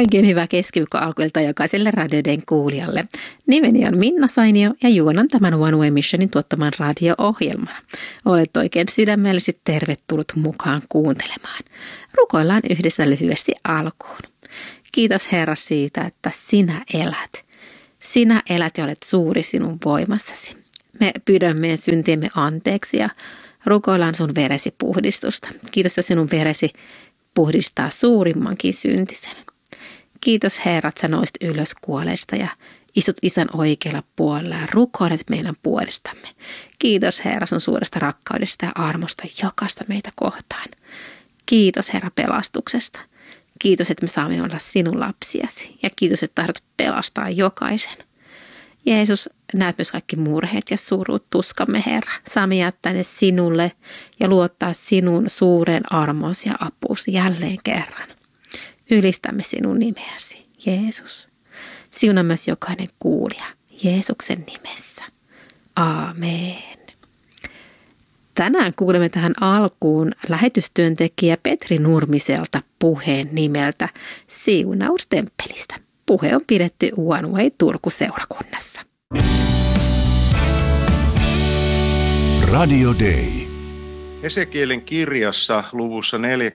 Oikein hyvää keskiviikon alkuilta jokaiselle Radio Dayn kuulijalle. Nimeni on Minna Sainio ja juonan tämän One Way Missionin tuottaman radio-ohjelman. Olet oikein sydämellisesti tervetullut mukaan kuuntelemaan. Rukoillaan yhdessä lyhyesti alkuun. Kiitos Herra siitä, että sinä elät. Sinä elät ja olet suuri sinun voimassasi. Me pyydämme meidän syntiemme anteeksi ja rukoillaan sun veresi puhdistusta. Kiitos, että sinun veresi puhdistaa suurimmankin syntisen. Kiitos Herra, että sä nousit ylös kuolleista ja istut Isän oikealla puolella ja rukoilet meidän puolestamme. Kiitos Herra sun suuresta rakkaudesta ja armosta jokaista meitä kohtaan. Kiitos Herra pelastuksesta. Kiitos, että me saamme olla sinun lapsiasi ja kiitos, että tahdot pelastaa jokaisen. Jeesus, näet myös kaikki murheet ja surut, tuskamme Herra. Saamme jättää ne sinulle ja luottaa sinun suuren armosi ja apuusi jälleen kerran. Ylistämme sinun nimeäsi, Jeesus. Siunaa myös jokainen kuulija, Jeesuksen nimessä. Aamen. Tänään kuulemme tähän alkuun lähetystyöntekijä Petri Nurmiselta puheen nimeltä Siunaus temppelistä. Puhe on pidetty One Way Turku-seurakunnassa. Radio Day. Hesekielin kirjassa luvussa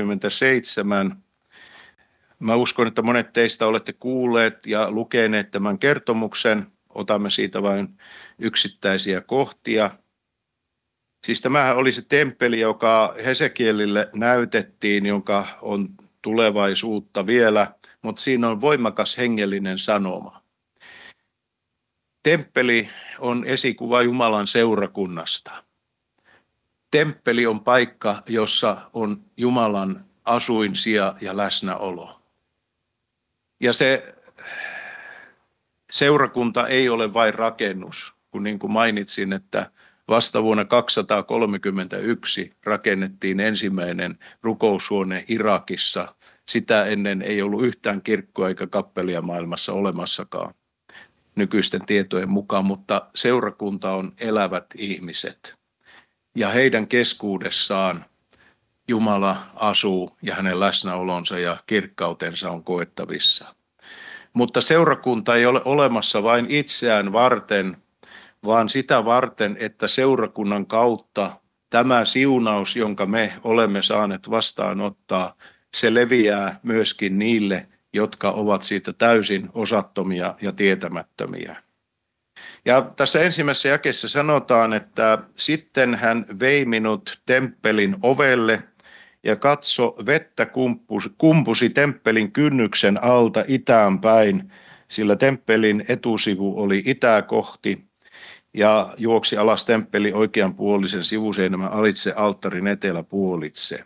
47. Mä uskon, että monet teistä olette kuulleet ja lukeneet tämän kertomuksen. Otamme siitä vain yksittäisiä kohtia. Siis tämähän oli se temppeli, joka Hesekielille näytettiin, jonka on tulevaisuutta vielä, mutta siinä on voimakas hengellinen sanoma. Temppeli on esikuva Jumalan seurakunnasta. Temppeli on paikka, jossa on Jumalan asuinsija ja läsnäolo. Ja se seurakunta ei ole vain rakennus, kun niin kuin mainitsin, että vasta vuonna 231 rakennettiin ensimmäinen rukoushuone Irakissa. Sitä ennen ei ollut yhtään kirkkoa eikä kappelia maailmassa olemassakaan nykyisten tietojen mukaan, mutta seurakunta on elävät ihmiset. Ja heidän keskuudessaan Jumala asuu ja hänen läsnäolonsa ja kirkkautensa on koettavissa. Mutta seurakunta ei ole olemassa vain itseään varten, vaan sitä varten, että seurakunnan kautta tämä siunaus, jonka me olemme saaneet vastaanottaa, se leviää myöskin niille, jotka ovat siitä täysin osattomia ja tietämättömiä. Ja tässä ensimmäisessä jakeessa sanotaan, että sitten hän vei minut temppelin ovelle ja katso, vettä kumpusi temppelin kynnyksen alta itään päin, sillä temppelin etusivu oli itää kohti ja juoksi alas temppelin oikeanpuolisen sivuseinämän alitse alttarin eteläpuolitse.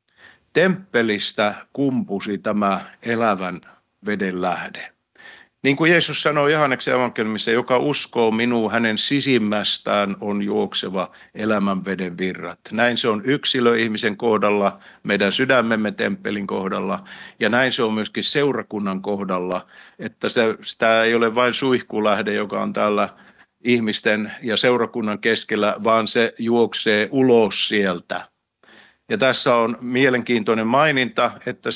Temppelistä kumpusi tämä elävän veden lähde. Niin kuin Jeesus sanoi Johanneksen evankeliumissa, joka uskoo minuun, hänen sisimmästään on juokseva elämän veden virrat. Näin se on yksilöihmisen kohdalla, meidän sydämemme temppelin kohdalla ja näin se on myöskin seurakunnan kohdalla, että sitä ei ole vain suihkulähde, joka on täällä ihmisten ja seurakunnan keskellä, vaan se juoksee ulos sieltä. Ja tässä on mielenkiintoinen maininta, että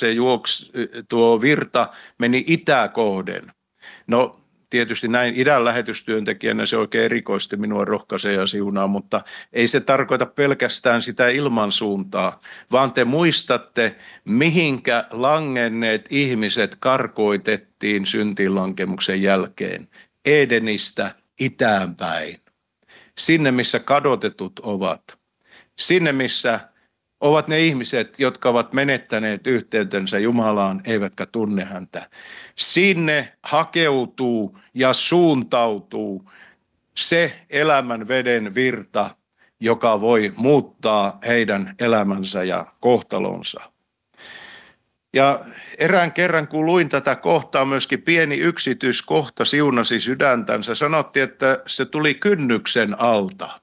tuo virta meni itää kohden. No tietysti näin idän lähetystyöntekijänä se oikein erikoisesti minua rohkaisee ja siunaa, mutta ei se tarkoita pelkästään sitä ilmansuuntaa, vaan te muistatte, mihinkä langenneet ihmiset karkoitettiin syntiinlankemuksen jälkeen. Edenistä itäänpäin. Sinne, missä kadotetut ovat. Sinne, missä ovat ne ihmiset, jotka ovat menettäneet yhteytensä Jumalaan, eivätkä tunne häntä. Sinne hakeutuu ja suuntautuu se elämän veden virta, joka voi muuttaa heidän elämänsä ja kohtalonsa. Ja erään kerran, kun luin tätä kohtaa, myöskin pieni yksityiskohta siunasi sydäntänsä. Sanottiin, että se tuli kynnyksen alta.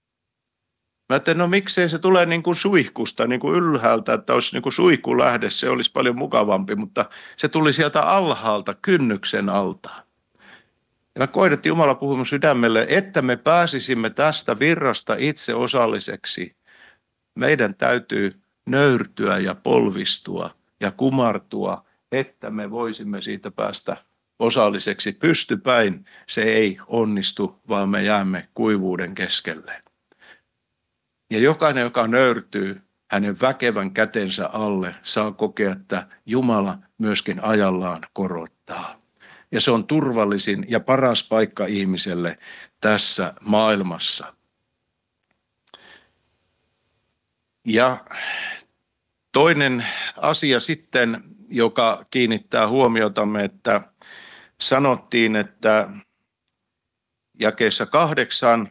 Mä ajattelin, no miksei se tule niin kuin suihkusta, niin kuin ylhäältä, että olisi niin kuin suihkulähde, se olisi paljon mukavampi, mutta se tuli sieltä alhaalta, kynnyksen alta. Ja mä koin, että Jumala puhui mun sydämelle, että me pääsisimme tästä virrasta itse osalliseksi. Meidän täytyy nöyrtyä ja polvistua ja kumartua että me voisimme siitä päästä osalliseksi. Pystypäin se ei onnistu, vaan me jäämme kuivuuden keskelle. Ja jokainen, joka nöyrtyy hänen väkevän kätensä alle, saa kokea, että Jumala myöskin ajallaan korottaa. Ja se on turvallisin ja paras paikka ihmiselle tässä maailmassa. Ja toinen asia sitten, joka kiinnittää huomiotamme, että sanottiin, että jakeessa 8,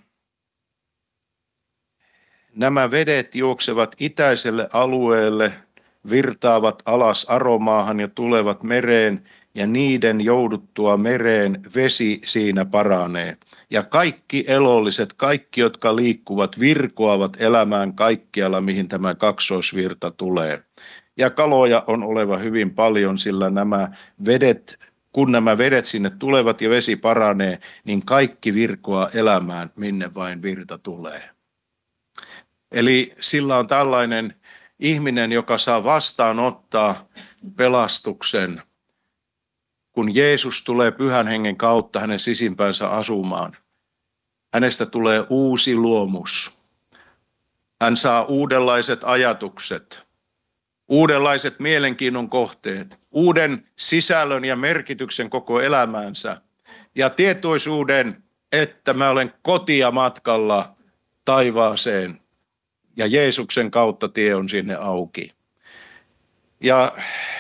nämä vedet juoksevat itäiselle alueelle, virtaavat alas Aromaahan ja tulevat mereen, ja niiden jouduttua mereen vesi siinä paranee. Ja kaikki elolliset, kaikki jotka liikkuvat, virkoavat elämään kaikkialla, mihin tämä kaksoisvirta tulee. Ja kaloja on oleva hyvin paljon, sillä kun nämä vedet sinne tulevat ja vesi paranee, niin kaikki virkoaa elämään, minne vain virta tulee. Eli sillä on tällainen ihminen, joka saa vastaanottaa pelastuksen, kun Jeesus tulee Pyhän Hengen kautta hänen sisimpänsä asumaan. Hänestä tulee uusi luomus. Hän saa uudenlaiset ajatukset, uudenlaiset mielenkiinnon kohteet, uuden sisällön ja merkityksen koko elämäänsä ja tietoisuuden, että mä olen kotia matkalla taivaaseen ja Jeesuksen kautta tie on sinne auki. Ja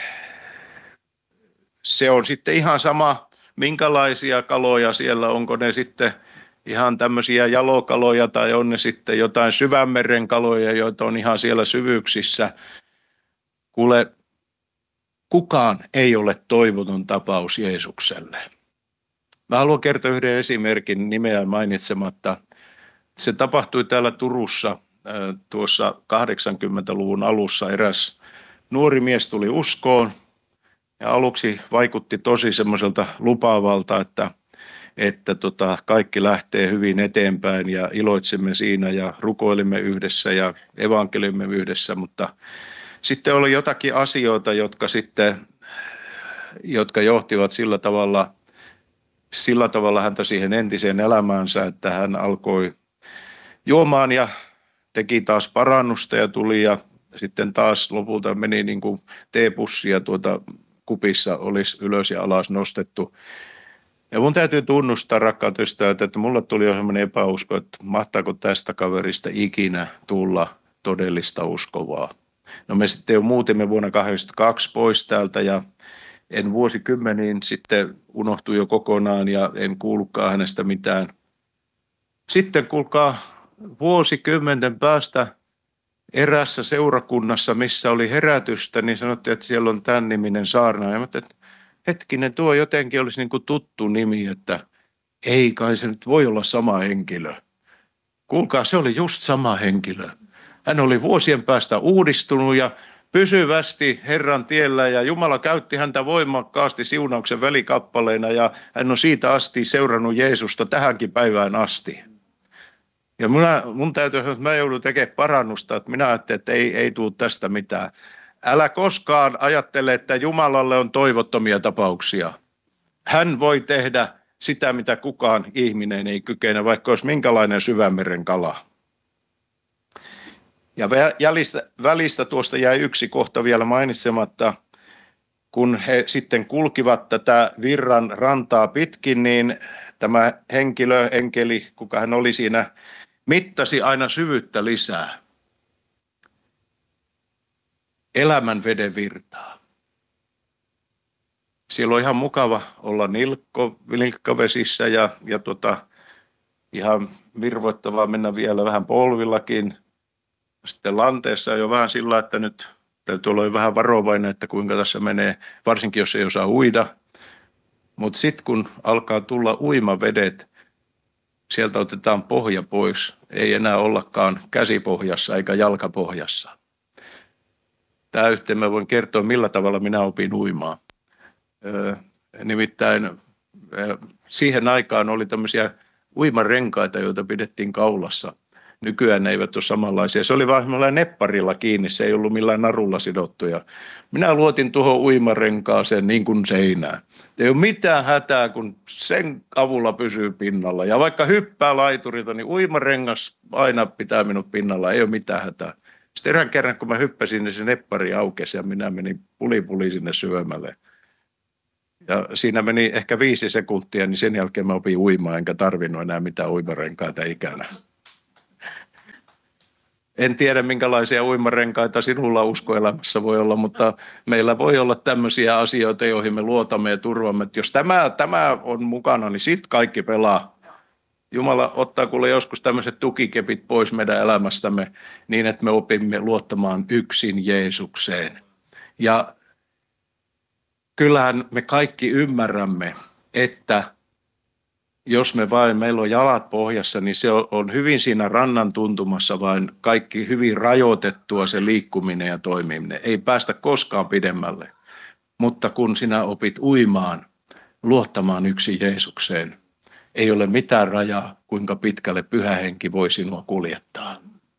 se on sitten ihan sama, minkälaisia kaloja siellä, onko ne sitten ihan tämmöisiä jalokaloja tai on ne sitten jotain syvänmeren kaloja, joita on ihan siellä syvyyksissä. Kuule, kukaan ei ole toivoton tapaus Jeesukselle. Mä haluan kertoa yhden esimerkin nimeä mainitsematta. Se tapahtui täällä Turussa tuossa 80-luvun alussa. Eräs nuori mies tuli uskoon ja aluksi vaikutti tosi semmoiselta lupaavalta, että kaikki lähtee hyvin eteenpäin ja iloitsemme siinä ja rukoilimme yhdessä ja evankeliumme yhdessä, mutta sitten oli jotakin asioita, jotka johtivat sillä tavalla häntä siihen entiseen elämäänsä, että hän alkoi juomaan ja teki taas parannusta ja tuli ja sitten taas lopulta meni niin kuin teepussia kupissa olisi ylös ja alas nostettu. Ja mun täytyy tunnustaa, rakkaat ystävät, että mulla tuli jo sellainen epäusko, että mahtaako tästä kaverista ikinä tulla todellista uskovaa. No me sitten jo muutimme vuonna 1982 pois täältä ja en vuosikymmeniin sitten unohtui jo kokonaan ja en kuullutkaan hänestä mitään. Sitten kuulkaa vuosikymmenten päästä erässä seurakunnassa, missä oli herätystä, niin sanottiin, että siellä on tämän niminen saarnaaja. Mutta hetkinen, tuo jotenkin olisi niin kuin tuttu nimi, että ei kai se nyt voi olla sama henkilö. Kuulkaa, se oli just sama henkilö. Hän oli vuosien päästä uudistunut ja pysyvästi Herran tiellä ja Jumala käytti häntä voimakkaasti siunauksen välikappaleena ja hän on siitä asti seurannut Jeesusta tähänkin päivään asti. Ja mun täytyy sanoa, että mä joudun tekemään parannusta, että minä ajattelin, että ei tule tästä mitään. Älä koskaan ajattele, että Jumalalle on toivottomia tapauksia. Hän voi tehdä sitä, mitä kukaan ihminen ei kykene, vaikka olisi minkälainen syvänmeren kala. Ja välistä tuosta jäi yksi kohta vielä mainitsematta. Kun he sitten kulkivat tätä virran rantaa pitkin, niin tämä enkeli, kuka hän oli siinä, mittasi aina syvyyttä lisää. Elämän veden virtaa. Siellä on ihan mukava olla nilkkavesissä ja ihan virvoittavaa mennä vielä vähän polvillakin. Sitten lanteessa on jo vähän sillä, että nyt täytyy olla jo vähän varovainen, että kuinka tässä menee, varsinkin jos ei osaa uida. Mutta sitten kun alkaa tulla uimavedet, sieltä otetaan pohja pois. Ei enää ollakaan käsipohjassa eikä jalkapohjassa. Tämä yhteen mä voin kertoa, millä tavalla minä opin uimaan. Nimittäin siihen aikaan oli tämmöisiä uimarenkaita, joita pidettiin kaulassa. Nykyään ne eivät ole samanlaisia. Se oli vaan semmoinen nepparilla kiinni, se ei ollut millään narulla sidottu. Ja minä luotin tuohon uimarenkaaseen niin kuin seinään. Ei ole mitään hätää, kun sen avulla pysyy pinnalla. Ja vaikka hyppää laiturilta, niin uimarengas aina pitää minut pinnalla, ei ole mitään hätää. Sitten erään kerran, kun mä hyppäsin, niin se neppari aukesi ja minä menin puli sinne syömälle. Ja siinä meni ehkä 5 sekuntia, niin sen jälkeen mä opin uimaan, enkä tarvinnut enää mitään uimarenkaita ikänä. En tiedä, minkälaisia uimarenkaita sinulla uskoelämässä voi olla, mutta meillä voi olla tämmöisiä asioita, joihin me luotamme ja turvamme. Että jos tämä on mukana, niin sitten kaikki pelaa. Jumala ottaa kuule joskus tämmöiset tukikepit pois meidän elämästämme niin, että me opimme luottamaan yksin Jeesukseen. Ja kyllähän me kaikki ymmärrämme, että jos meillä on jalat pohjassa, niin se on hyvin siinä rannan tuntumassa, vain kaikki hyvin rajoitettua se liikkuminen ja toimiminen. Ei päästä koskaan pidemmälle. Mutta kun sinä opit uimaan, luottamaan yksin Jeesukseen, ei ole mitään rajaa, kuinka pitkälle Pyhä Henki voi sinua kuljettaa.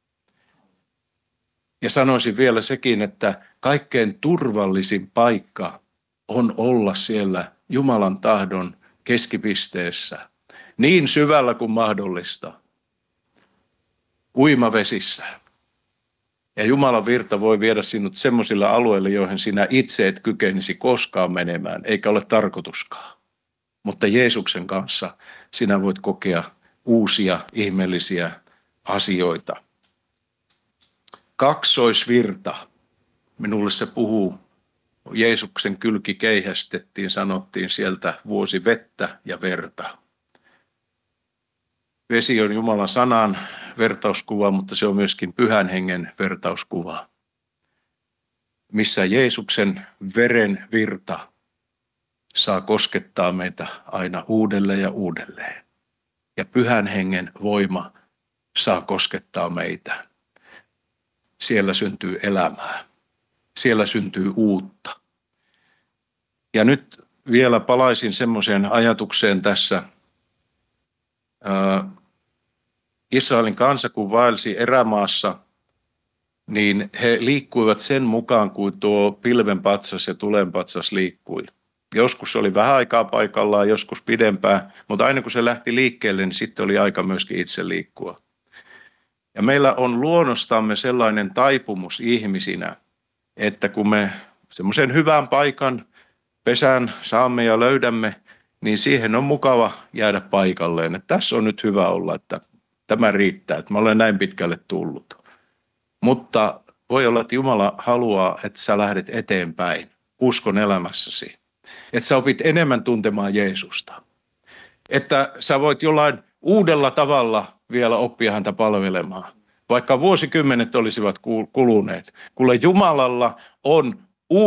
Ja sanoisin vielä sekin, että kaikkein turvallisin paikka on olla siellä Jumalan tahdon keskipisteessä, niin syvällä kuin mahdollista, uimavesissä. Ja Jumalan virta voi viedä sinut semmoisille alueille, joihin sinä itse et kykenisi koskaan menemään, eikä ole tarkoituskaan. Mutta Jeesuksen kanssa sinä voit kokea uusia ihmeellisiä asioita. Kaksoisvirta. Minulle se puhuu. Jeesuksen kylki keihästettiin, sanottiin sieltä vuosi vettä ja verta. Vesi on Jumalan sanan vertauskuva, mutta se on myöskin Pyhän Hengen vertauskuva. Missä Jeesuksen veren virta saa koskettaa meitä aina uudelleen ja uudelleen. Ja Pyhän Hengen voima saa koskettaa meitä. Siellä syntyy elämää. Siellä syntyy uutta. Ja nyt vielä palaisin semmoiseen ajatukseen tässä. Israelin kansa, kun vaelsi erämaassa, niin he liikkuivat sen mukaan, kuin tuo pilvenpatsas ja tulenpatsas liikkui. Joskus oli vähän aikaa paikallaan, joskus pidempään, mutta aina kun se lähti liikkeelle, niin sitten oli aika myöskin itse liikkua. Ja meillä on luonnostamme sellainen taipumus ihmisinä, että kun me semmoisen hyvän paikan, pesän saamme ja löydämme, niin siihen on mukava jäädä paikalleen. Että tässä on nyt hyvä olla, että tämä riittää, että mä olen näin pitkälle tullut. Mutta voi olla, että Jumala haluaa, että sä lähdet eteenpäin uskon elämässäsi. Että sä opit enemmän tuntemaan Jeesusta. Että sä voit jollain uudella tavalla vielä oppia häntä palvelemaan. Vaikka vuosikymmenet olisivat kuluneet. Kuule, Jumalalla on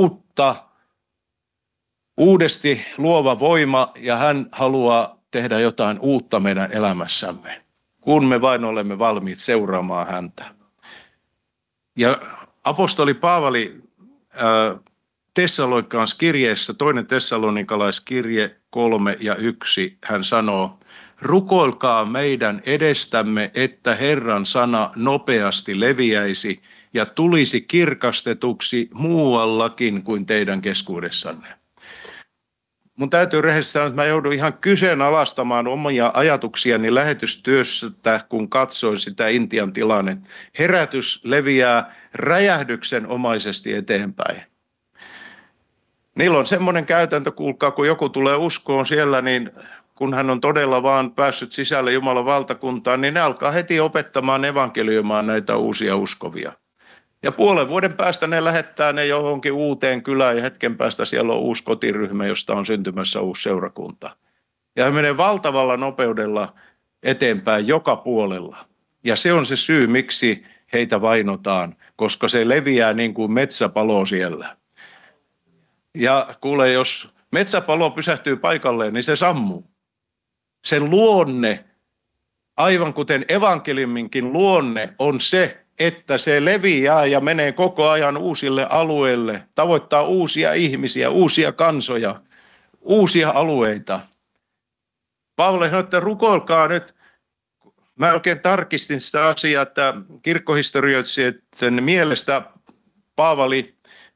uudesti luova voima ja hän haluaa tehdä jotain uutta meidän elämässämme, kun me vain olemme valmiit seuraamaan häntä. Ja apostoli Paavali Tessalonikalaiskirjeessä, 2. Tessalonikalaiskirje 3:1, hän sanoo, rukoilkaa meidän edestämme, että Herran sana nopeasti leviäisi ja tulisi kirkastetuksi muuallakin kuin teidän keskuudessanne. Mun täytyy rehellisesti sanoa, että mä joudun ihan kyseenalaistamaan omia ajatuksiani lähetystyöstä, kun katsoin sitä Intian tilannetta. Herätys leviää räjähdyksenomaisesti eteenpäin. Niillä on semmoinen käytäntö, kuulkaa, kun joku tulee uskoon siellä, niin kun hän on todella vaan päässyt sisälle Jumalan valtakuntaan, niin ne alkaa heti opettamaan evankelioimaan näitä uusia uskovia. Ja puolen vuoden päästä ne lähettää ne johonkin uuteen kylään ja hetken päästä siellä on uusi kotiryhmä, josta on syntymässä uusi seurakunta. Ja he menee valtavalla nopeudella eteenpäin joka puolella. Ja se on se syy, miksi heitä vainotaan, koska se leviää niin kuin metsäpalo siellä. Ja kuule, jos metsäpalo pysähtyy paikalleen, niin se sammuu. Sen luonne, aivan kuten evankeliuminkin luonne, on se, että se leviää ja menee koko ajan uusille alueille, tavoittaa uusia ihmisiä, uusia kansoja, uusia alueita. Paavali sanoi, että rukoilkaa nyt, Mä oikein tarkistin sitä asiaa, että kirkkohistorioitsijoiden mielestä Paavali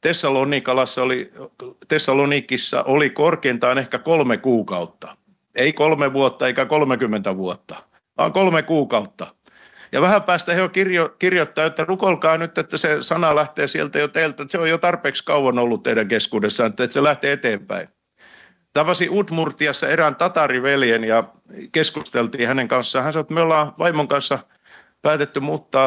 Tessalonikissa oli korkeintaan ehkä 3 kuukautta. Ei 3 vuotta eikä 30 vuotta, vaan 3 kuukautta. Ja vähän päästä he kirjoittaa, että rukoilkaa nyt, että se sana lähtee sieltä jo teiltä. Se on jo tarpeeksi kauan ollut teidän keskuudessaan, että se lähtee eteenpäin. Tavasin Udmurtiassa erään tatariveljen ja keskusteltiin hänen kanssaan. Hän sanoi, että me ollaan vaimon kanssa päätetty muuttaa